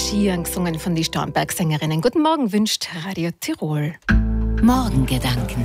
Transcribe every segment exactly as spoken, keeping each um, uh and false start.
Skiern gesungen von den Starnberg-Sängerinnen. Guten Morgen wünscht Radio Tirol. Morgengedanken.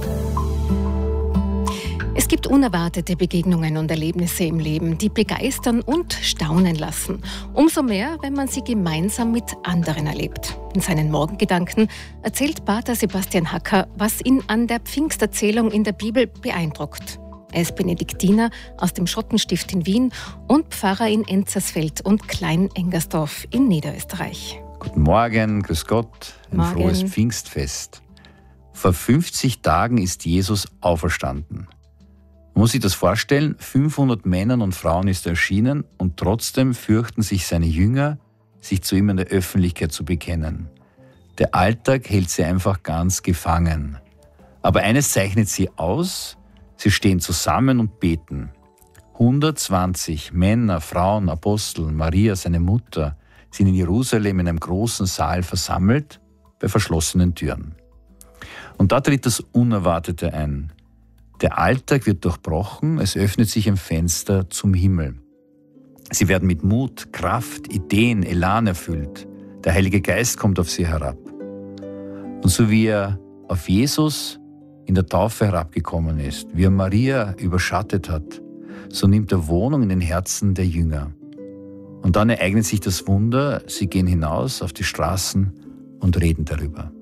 Es gibt unerwartete Begegnungen und Erlebnisse im Leben, die begeistern und staunen lassen. Umso mehr, wenn man sie gemeinsam mit anderen erlebt. In seinen Morgengedanken erzählt Pater Sebastian Hacker, was ihn an der Pfingsterzählung in der Bibel beeindruckt. Er ist Benediktiner aus dem Schottenstift in Wien und Pfarrer in Enzersfeld und Klein-Engersdorf in Niederösterreich. Guten Morgen, grüß Gott, ein Morgen. frohes Pfingstfest. Vor fünfzig Tagen ist Jesus auferstanden. Man muss sich das vorstellen, fünfhundert Männern und Frauen ist er erschienen und trotzdem fürchten sich seine Jünger, sich zu ihm in der Öffentlichkeit zu bekennen. Der Alltag hält sie einfach ganz gefangen. Aber eines zeichnet sie aus: Sie stehen zusammen und beten. hundertzwanzig Männer, Frauen, Apostel, Maria, seine Mutter, sind in Jerusalem in einem großen Saal versammelt, bei verschlossenen Türen. Und da tritt das Unerwartete ein. Der Alltag wird durchbrochen, es öffnet sich ein Fenster zum Himmel. Sie werden mit Mut, Kraft, Ideen, Elan erfüllt. Der Heilige Geist kommt auf sie herab. Und so wie er auf Jesus in der Taufe herabgekommen ist, wie er Maria überschattet hat, so nimmt er Wohnung in den Herzen der Jünger. Und dann ereignet sich das Wunder, sie gehen hinaus auf die Straßen und reden darüber.